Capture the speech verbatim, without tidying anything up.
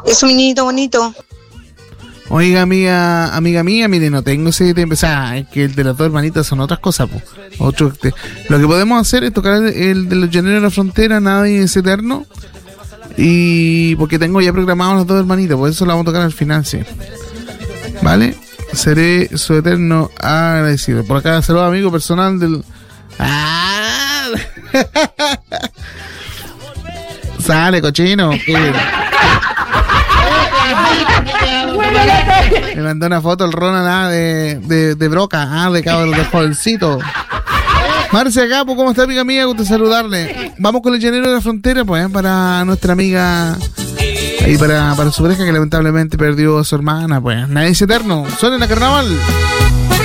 Eso, mi niñito bonito. Oiga, amiga, amiga mía, mire, no tengo ese tiempo. O sea, es que el de las dos hermanitas son otras cosas, po. Otro, te, lo que podemos hacer es tocar el, el de los llaneros de la frontera, Nadie es eterno. Y porque tengo ya programados las dos hermanitas, por eso la vamos a tocar al final, sí. ¿Vale? Seré su eterno agradecido. Por acá, saludos amigo personal del... ¡Ah! Sale, cochino. Me mandó una foto el Ronald ah, de, de, de Broca, ah, de cabo de jovencito. Marcia Capo, ¿cómo está, amiga mía? Gusto saludarle. Vamos con el llanero de la frontera, pues, para nuestra amiga y para, para su pareja que lamentablemente perdió a su hermana, pues. Nadie es eterno. Suena en la carnaval.